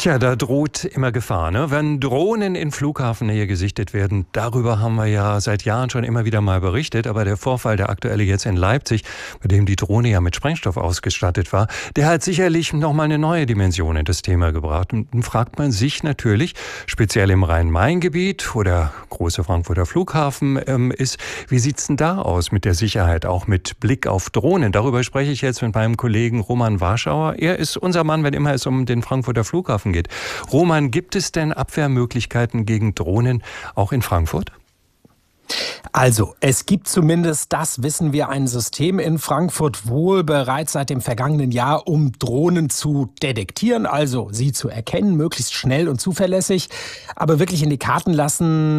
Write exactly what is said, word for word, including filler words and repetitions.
Tja, da droht immer Gefahr, ne? Wenn Drohnen in Flughafennähe gesichtet werden, darüber haben wir ja seit Jahren schon immer wieder mal berichtet. Aber der Vorfall, der aktuelle jetzt in Leipzig, bei dem die Drohne ja mit Sprengstoff ausgestattet war, der hat sicherlich nochmal eine neue Dimension in das Thema gebracht. Und dann fragt man sich natürlich, speziell im Rhein-Main-Gebiet, wo der große Frankfurter Flughafen ähm, ist, wie sieht's denn da aus mit der Sicherheit, auch mit Blick auf Drohnen? Darüber spreche ich jetzt mit meinem Kollegen Roman Warschauer. Er ist unser Mann, wenn immer es um den Frankfurter Flughafen geht. Roman, gibt es denn Abwehrmöglichkeiten gegen Drohnen auch in Frankfurt? Also, es gibt zumindest, das wissen wir, ein System in Frankfurt wohl bereits seit dem vergangenen Jahr, um Drohnen zu detektieren, also sie zu erkennen, möglichst schnell und zuverlässig. Aber wirklich in die Karten lassen